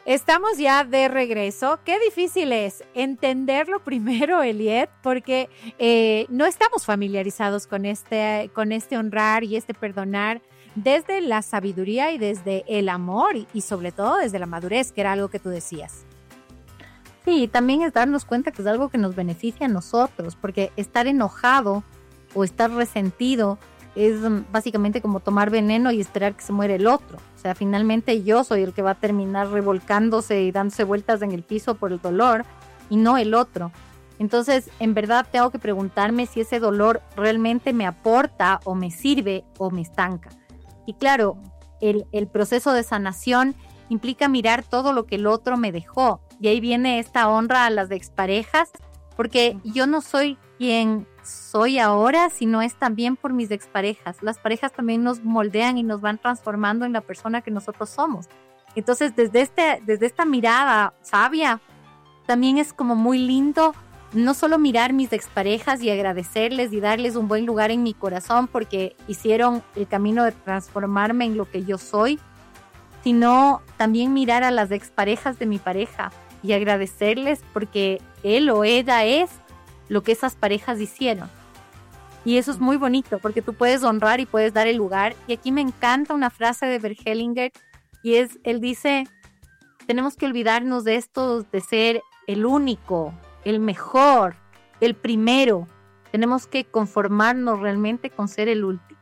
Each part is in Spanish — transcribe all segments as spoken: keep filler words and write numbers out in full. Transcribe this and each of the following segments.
Estamos ya de regreso. Qué difícil es entenderlo primero, Eliet, porque eh, no estamos familiarizados con este, con este honrar y este perdonar desde la sabiduría y desde el amor y, y sobre todo desde la madurez, que era algo que tú decías. Sí, también es darnos cuenta que es algo que nos beneficia a nosotros, porque estar enojado o estar resentido es básicamente como tomar veneno y esperar que se muera el otro. O sea, finalmente yo soy el que va a terminar revolcándose y dándose vueltas en el piso por el dolor y no el otro. Entonces, en verdad tengo que preguntarme si ese dolor realmente me aporta o me sirve o me estanca. Y claro, el, el proceso de sanación implica mirar todo lo que el otro me dejó. Y ahí viene esta honra a las exparejas, porque yo no soy quien soy ahora, sino es también por mis exparejas. Las parejas también nos moldean y nos van transformando en la persona que nosotros somos. Entonces, desde, este, desde esta mirada sabia, también es como muy lindo no solo mirar mis exparejas y agradecerles y darles un buen lugar en mi corazón porque hicieron el camino de transformarme en lo que yo soy, sino también mirar a las exparejas de mi pareja y agradecerles porque él o ella es lo que esas parejas hicieron. Y eso es muy bonito porque tú puedes honrar y puedes dar el lugar. Y aquí me encanta una frase de Bert Hellinger y es, él dice, tenemos que olvidarnos de esto de ser el único, el mejor, el primero. Tenemos que conformarnos realmente con ser el último.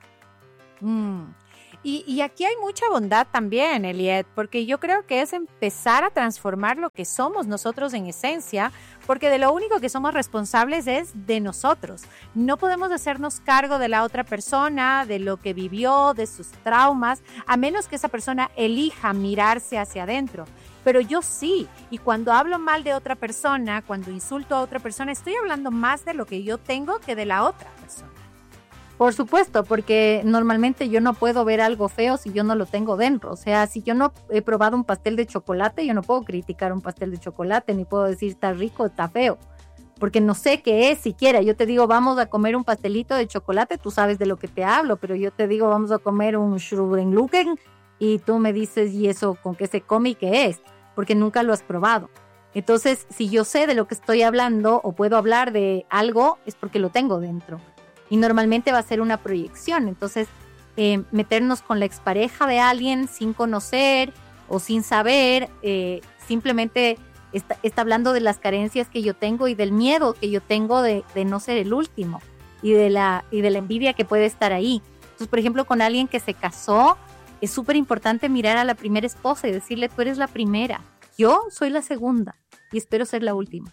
Mm. Y, y aquí hay mucha bondad también, Eliet, porque yo creo que es empezar a transformar lo que somos nosotros en esencia, porque de lo único que somos responsables es de nosotros. No podemos hacernos cargo de la otra persona, de lo que vivió, de sus traumas, a menos que esa persona elija mirarse hacia adentro. Pero yo sí, y cuando hablo mal de otra persona, cuando insulto a otra persona, estoy hablando más de lo que yo tengo que de la otra persona. Por supuesto, porque normalmente yo no puedo ver algo feo si yo no lo tengo dentro. O sea, si yo no he probado un pastel de chocolate, yo no puedo criticar un pastel de chocolate, ni puedo decir está rico o está feo, porque no sé qué es siquiera. Yo te digo, vamos a comer un pastelito de chocolate, tú sabes de lo que te hablo, pero yo te digo, vamos a comer un Schrubenluken y tú me dices, ¿y eso con qué se come y qué es? Porque nunca lo has probado. Entonces, si yo sé de lo que estoy hablando o puedo hablar de algo, es porque lo tengo dentro. Y normalmente va a ser una proyección. Entonces, eh, meternos con la expareja de alguien sin conocer o sin saber, eh, simplemente está, está hablando de las carencias que yo tengo y del miedo que yo tengo de, de no ser el último y de, la, y de la envidia que puede estar ahí. Entonces, por ejemplo, con alguien que se casó, es súper importante mirar a la primera esposa y decirle, tú eres la primera, yo soy la segunda y espero ser la última.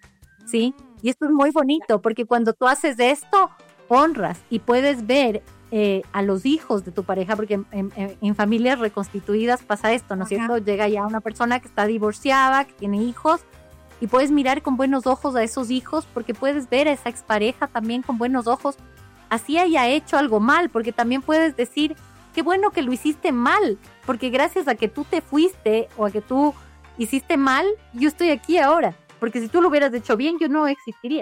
¿Sí? Y esto es muy bonito porque cuando tú haces esto, honras y puedes ver eh, a los hijos de tu pareja, porque en, en, en familias reconstituidas pasa esto, ¿no es cierto? Llega ya una persona que está divorciada, que tiene hijos, y puedes mirar con buenos ojos a esos hijos, porque puedes ver a esa expareja también con buenos ojos, así haya hecho algo mal, porque también puedes decir, qué bueno que lo hiciste mal, porque gracias a que tú te fuiste o a que tú hiciste mal, yo estoy aquí ahora, porque si tú lo hubieras hecho bien, yo no existiría.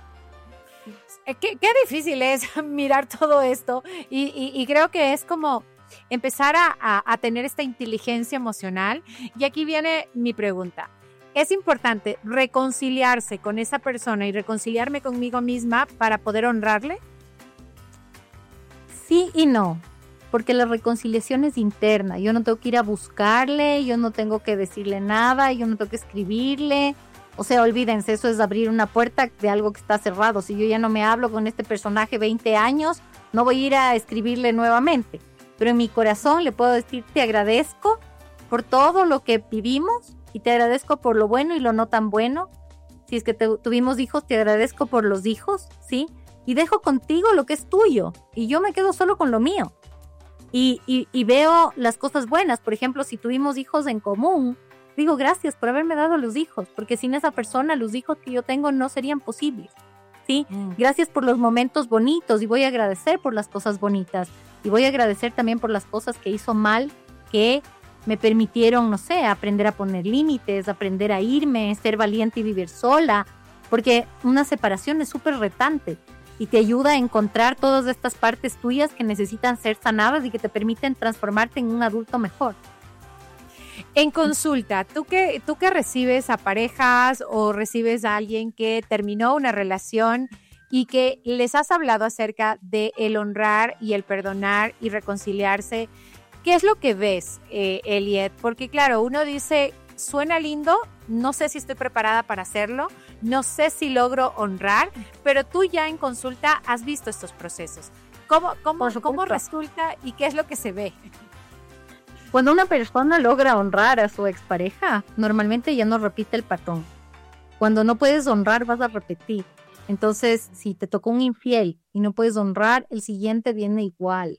Qué, qué difícil es mirar todo esto y, y, y creo que es como empezar a, a, a tener esta inteligencia emocional. Y aquí viene mi pregunta. ¿Es importante reconciliarse con esa persona y reconciliarme conmigo misma para poder honrarle? Sí y no, porque la reconciliación es interna. Yo no tengo que ir a buscarle, yo no tengo que decirle nada, yo no tengo que escribirle. O sea, olvídense, eso es abrir una puerta de algo que está cerrado. Si yo ya no me hablo con este personaje veinte años, no voy a ir a escribirle nuevamente. Pero en mi corazón le puedo decir, te agradezco por todo lo que vivimos y te agradezco por lo bueno y lo no tan bueno. Si es que te, tuvimos hijos, te agradezco por los hijos, ¿sí? Y dejo contigo lo que es tuyo y yo me quedo solo con lo mío. Y, y, y veo las cosas buenas. Por ejemplo, si tuvimos hijos en común, digo, gracias por haberme dado los hijos, porque sin esa persona los hijos que yo tengo no serían posibles, ¿sí? Mm. Gracias por los momentos bonitos y voy a agradecer por las cosas bonitas y voy a agradecer también por las cosas que hizo mal que me permitieron, no sé, aprender a poner límites, aprender a irme, ser valiente y vivir sola, porque una separación es súper retante y te ayuda a encontrar todas estas partes tuyas que necesitan ser sanadas y que te permiten transformarte en un adulto mejor. En consulta, ¿tú que, tú que recibes a parejas o recibes a alguien que terminó una relación y que les has hablado acerca de el honrar y el perdonar y reconciliarse, ¿qué es lo que ves, eh, Eliet? Porque claro, uno dice, suena lindo, no sé si estoy preparada para hacerlo, no sé si logro honrar, pero tú ya en consulta has visto estos procesos. ¿Cómo, cómo, cómo resulta y qué es lo que se ve? Cuando una persona logra honrar a su expareja, normalmente ya no repite el patrón. Cuando no puedes honrar, vas a repetir. Entonces, si te tocó un infiel y no puedes honrar, el siguiente viene igual.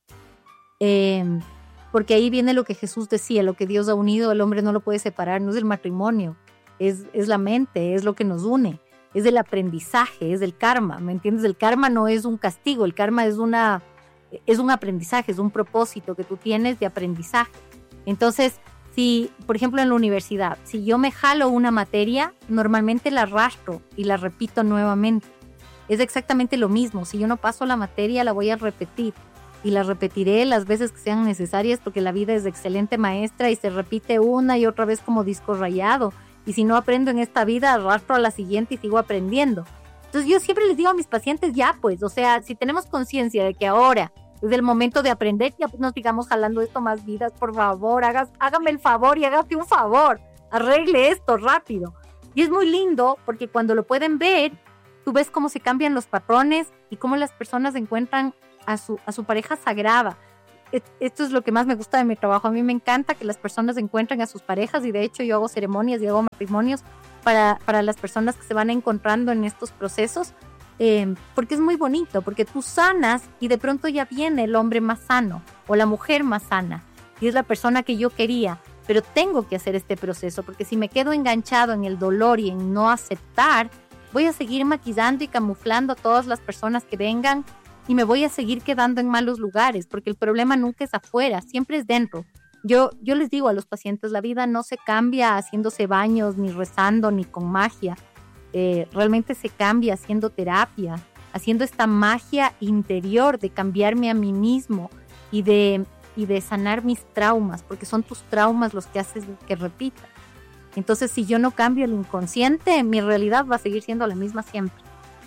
Eh, porque ahí viene lo que Jesús decía, lo que Dios ha unido, el hombre no lo puede separar, no es el matrimonio, es, es la mente, es lo que nos une, es el aprendizaje, es el karma, ¿me entiendes? El karma no es un castigo, el karma es una... es un aprendizaje, es un propósito que tú tienes de aprendizaje. Entonces, si, por ejemplo, en la universidad, si yo me jalo una materia, normalmente la arrastro y la repito nuevamente. Es exactamente lo mismo. Si yo no paso la materia, la voy a repetir. Y la repetiré las veces que sean necesarias porque la vida es excelente maestra y se repite una y otra vez como disco rayado. Y si no aprendo en esta vida, arrastro a la siguiente y sigo aprendiendo. Entonces yo siempre les digo a mis pacientes, ya pues, o sea, si tenemos conciencia de que ahora es el momento de aprender, ya pues nos sigamos jalando esto más vidas, por favor, hagas, hágame el favor y hágate un favor, arregle esto rápido. Y es muy lindo porque cuando lo pueden ver, tú ves cómo se cambian los patrones y cómo las personas encuentran a su, a su pareja sagrada. Esto es lo que más me gusta de mi trabajo. A mí me encanta que las personas encuentren a sus parejas y de hecho yo hago ceremonias y hago matrimonios para, para las personas que se van encontrando en estos procesos, eh, porque es muy bonito, porque tú sanas y de pronto ya viene el hombre más sano o la mujer más sana y es la persona que yo quería, pero tengo que hacer este proceso porque si me quedo enganchado en el dolor y en no aceptar, voy a seguir maquillando y camuflando a todas las personas que vengan y me voy a seguir quedando en malos lugares, porque el problema nunca es afuera, siempre es dentro. Yo, yo les digo a los pacientes, la vida no se cambia haciéndose baños, ni rezando, ni con magia. Eh, realmente se cambia haciendo terapia, haciendo esta magia interior de cambiarme a mí mismo y de, y de sanar mis traumas, porque son tus traumas los que hacen que repita. Entonces, si yo no cambio el inconsciente, mi realidad va a seguir siendo la misma siempre.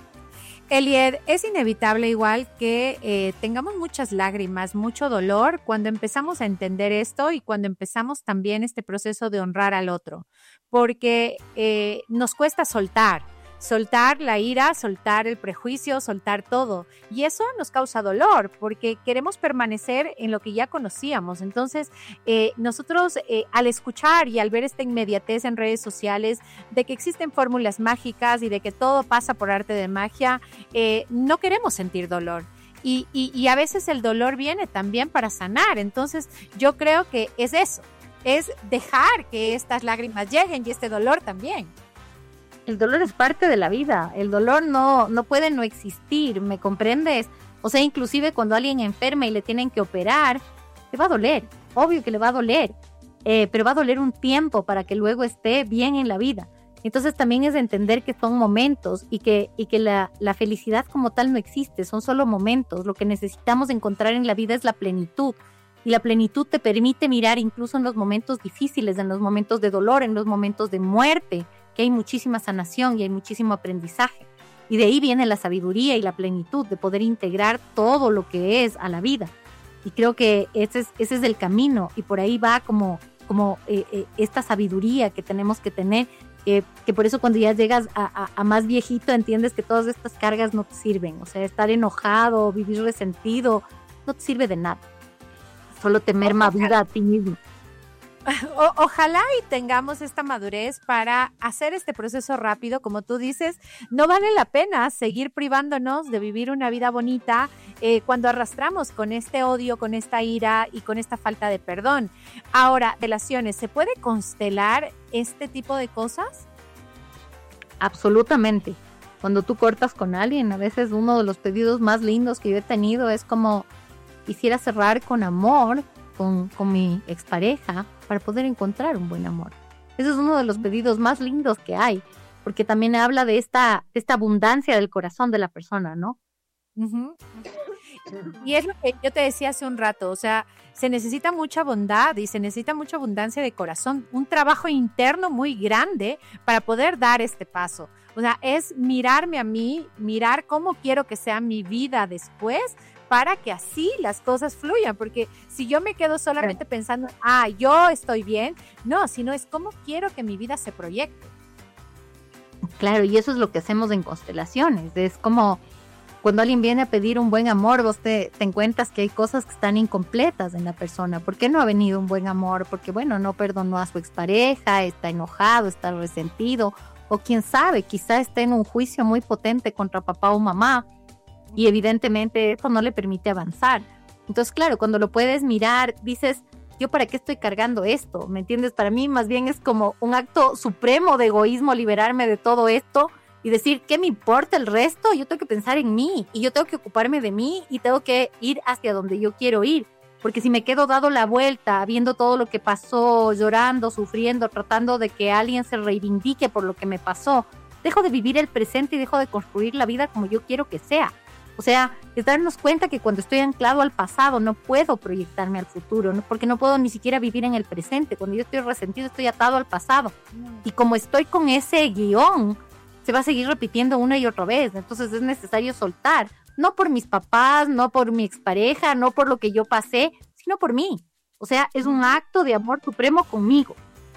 Eliet, es inevitable igual que eh, tengamos muchas lágrimas, mucho dolor cuando empezamos a entender esto y cuando empezamos también este proceso de honrar al otro, porque eh, nos cuesta soltar, soltar la ira, soltar el prejuicio, soltar todo. Y eso nos causa dolor porque queremos permanecer en lo que ya conocíamos. Entonces, eh, nosotros eh, al escuchar y al ver esta inmediatez en redes sociales de que existen fórmulas mágicas y de que todo pasa por arte de magia, eh, no queremos sentir dolor. Y, y, y a veces el dolor viene también para sanar. Entonces, yo creo que es eso, es dejar que estas lágrimas lleguen y este dolor también. El dolor es parte de la vida, el dolor no, no puede no existir, ¿me comprendes? O sea, inclusive cuando alguien enferma y le tienen que operar, le va a doler, obvio que le va a doler, eh, pero va a doler un tiempo para que luego esté bien en la vida. Entonces también es entender que son momentos y que, y que la, la felicidad como tal no existe, son solo momentos. Lo que necesitamos encontrar en la vida es la plenitud. Y la plenitud te permite mirar incluso en los momentos difíciles, en los momentos de dolor, en los momentos de muerte, que hay muchísima sanación y hay muchísimo aprendizaje. Y de ahí viene la sabiduría y la plenitud de poder integrar todo lo que es a la vida. Y creo que ese es, ese es el camino y por ahí va como, como eh, eh, esta sabiduría que tenemos que tener, eh, que por eso cuando ya llegas a, a, a más viejito entiendes que todas estas cargas no te sirven. O sea, estar enojado, vivir resentido, no te sirve de nada. Solo te merma vida a ti mismo. O, ojalá y tengamos esta madurez para hacer este proceso rápido, como tú dices. No vale la pena seguir privándonos de vivir una vida bonita eh, cuando arrastramos con este odio, con esta ira y con esta falta de perdón. Ahora, relaciones, ¿se puede constelar este tipo de cosas? Absolutamente. Cuando tú cortas con alguien, a veces uno de los pedidos más lindos que yo he tenido es como quisiera cerrar con amor con, con mi expareja para poder encontrar un buen amor. Ese es uno de los pedidos más lindos que hay, porque también habla de esta, de esta abundancia del corazón de la persona, ¿no? Uh-huh. Y es lo que yo te decía hace un rato, o sea, se necesita mucha bondad y se necesita mucha abundancia de corazón, un trabajo interno muy grande para poder dar este paso. O sea, es mirarme a mí, mirar cómo quiero que sea mi vida después para que así las cosas fluyan, porque si yo me quedo solamente pensando, ah, yo estoy bien, no, sino es cómo quiero que mi vida se proyecte. Claro, y eso es lo que hacemos en constelaciones, es como cuando alguien viene a pedir un buen amor, vos te, te encuentras que hay cosas que están incompletas en la persona. ¿Por qué no ha venido un buen amor? Porque, bueno, no perdonó a su expareja, está enojado, está resentido, o quién sabe, quizá esté en un juicio muy potente contra papá o mamá, y evidentemente eso no le permite avanzar. Entonces, claro, cuando lo puedes mirar, dices, ¿yo para qué estoy cargando esto? ¿Me entiendes? Para mí más bien es como un acto supremo de egoísmo liberarme de todo esto y decir, ¿qué me importa el resto? Yo tengo que pensar en mí y yo tengo que ocuparme de mí y tengo que ir hacia donde yo quiero ir. Porque si me quedo dado la vuelta, viendo todo lo que pasó, llorando, sufriendo, tratando de que alguien se reivindique por lo que me pasó, dejo de vivir el presente y dejo de construir la vida como yo quiero que sea. O sea, es darnos cuenta que cuando estoy anclado al pasado no puedo proyectarme al futuro, ¿no? Porque no puedo ni siquiera vivir en el presente. Cuando yo estoy resentido, estoy atado al pasado. Y como estoy con ese guión, se va a seguir repitiendo una y otra vez. Entonces es necesario soltar. No por mis papás, no por mi expareja, no por lo que yo pasé, sino por mí. O sea, es un acto de amor supremo conmigo.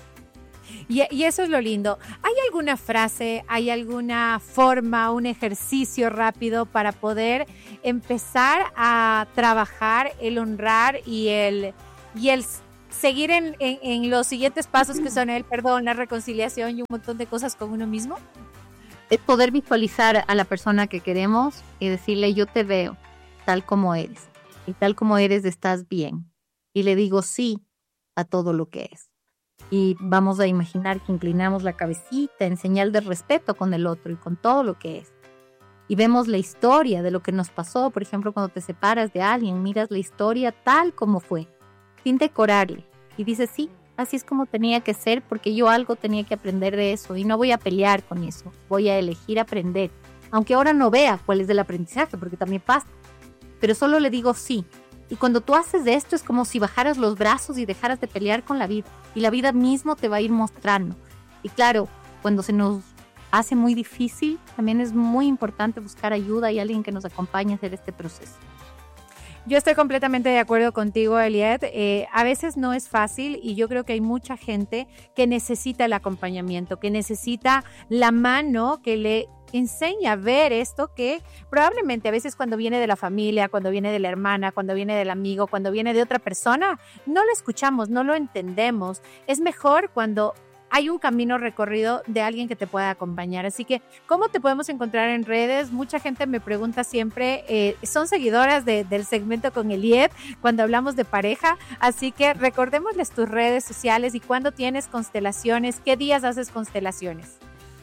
Y, y eso es lo lindo. ¿Hay alguna frase, hay alguna forma, un ejercicio rápido para poder empezar a trabajar el honrar y el, y el seguir en, en, en los siguientes pasos que son el perdón, la reconciliación y un montón de cosas con uno mismo? Es poder visualizar a la persona que queremos y decirle, yo te veo tal como eres. Y tal como eres estás bien. Y le digo sí a todo lo que es. Y vamos a imaginar que inclinamos la cabecita en señal de respeto con el otro y con todo lo que es. Y vemos la historia de lo que nos pasó. Por ejemplo, cuando te separas de alguien, miras la historia tal como fue, sin decorarle. Y dices, sí, así es como tenía que ser porque yo algo tenía que aprender de eso y no voy a pelear con eso. Voy a elegir aprender. Aunque ahora no vea cuál es el aprendizaje, porque también pasa. Pero solo le digo sí. Y cuando tú haces de esto es como si bajaras los brazos y dejaras de pelear con la vida. Y la vida mismo te va a ir mostrando. Y claro, cuando se nos hace muy difícil, también es muy importante buscar ayuda y alguien que nos acompañe a hacer este proceso. Yo estoy completamente de acuerdo contigo, Eliette. Eh, a veces no es fácil y yo creo que hay mucha gente que necesita el acompañamiento, que necesita la mano que le enseña a ver esto que probablemente a veces cuando viene de la familia, cuando viene de la hermana, cuando viene del amigo, cuando viene de otra persona, no lo escuchamos, no lo entendemos. Es mejor cuando hay un camino recorrido de alguien que te pueda acompañar. Así que, ¿cómo te podemos encontrar en redes? Mucha gente me pregunta siempre, eh, son seguidoras de, del segmento con Eliette cuando hablamos de pareja, así que recordémosles tus redes sociales y cuándo tienes constelaciones, qué días haces constelaciones.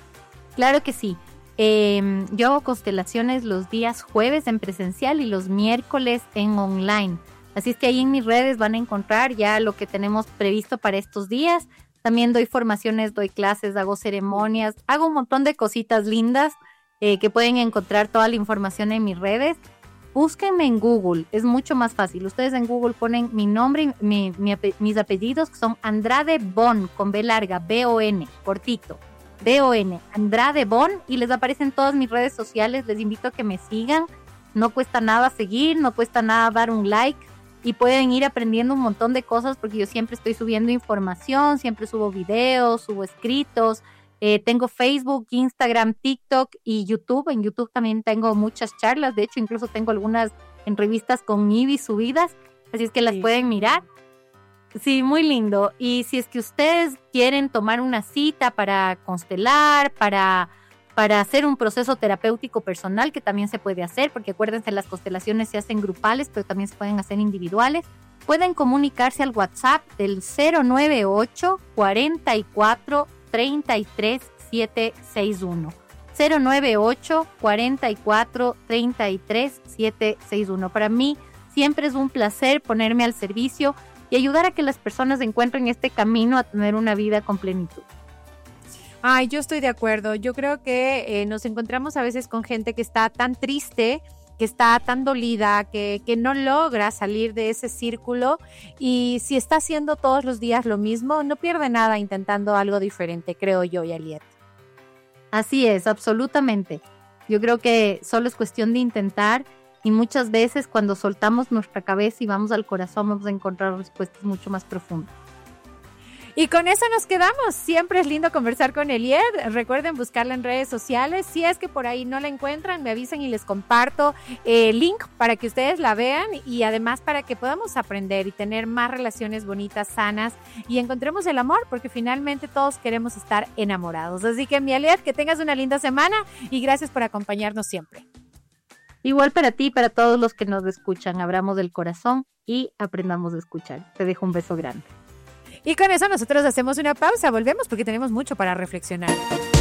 Claro que sí. Eh, yo hago constelaciones los días jueves en presencial y los miércoles en online. Así es que ahí en mis redes van a encontrar ya lo que tenemos previsto para estos días. También doy formaciones, doy clases, hago ceremonias, hago un montón de cositas lindas eh, que pueden encontrar toda la información en mis redes. Búsquenme en Google, es mucho más fácil. Ustedes en Google ponen mi nombre, mi, mi, mis apellidos, que son Andrade Bon, con B larga, B O N, cortito. B O N, Andrade Bon, y les aparecen todas mis redes sociales. Les invito a que me sigan. No cuesta nada seguir, no cuesta nada dar un like y pueden ir aprendiendo un montón de cosas porque yo siempre estoy subiendo información, siempre subo videos, subo escritos. Eh, tengo Facebook, Instagram, TikTok y YouTube. En YouTube también tengo muchas charlas. De hecho, incluso tengo algunas entrevistas con Ivy subidas, así es que las sí. pueden mirar. Sí, muy lindo. Y si es que ustedes quieren tomar una cita para constelar, para, para hacer un proceso terapéutico personal, que también se puede hacer, porque acuérdense, las constelaciones se hacen grupales, pero también se pueden hacer individuales, pueden comunicarse al WhatsApp del cero nueve ocho, cuarenta y cuatro, treinta y tres, setecientos sesenta y uno. cero nueve ocho, cuarenta y cuatro, treinta y tres, setecientos sesenta y uno. Para mí siempre es un placer ponerme al servicio y ayudar a que las personas encuentren este camino a tener una vida con plenitud. Ay, yo estoy de acuerdo. Yo creo que eh, nos encontramos a veces con gente que está tan triste que está tan dolida, que, que no logra salir de ese círculo, y si está haciendo todos los días lo mismo, no pierde nada intentando algo diferente, creo yo, Yaliet. Así es, absolutamente. Yo creo que solo es cuestión de intentar, y muchas veces cuando soltamos nuestra cabeza y vamos al corazón vamos a encontrar respuestas mucho más profundas. Y con eso nos quedamos. Siempre es lindo conversar con Eliet. Recuerden buscarla en redes sociales. Si es que por ahí no la encuentran, me avisan y les comparto el eh, link para que ustedes la vean, y además para que podamos aprender y tener más relaciones bonitas, sanas, y encontremos el amor, porque finalmente todos queremos estar enamorados. Así que, mi Eliet, que tengas una linda semana y gracias por acompañarnos siempre. Igual para ti y para todos los que nos escuchan. Abramos del corazón y aprendamos a escuchar. Te dejo un beso grande. Y con eso nosotros hacemos una pausa, volvemos porque tenemos mucho para reflexionar.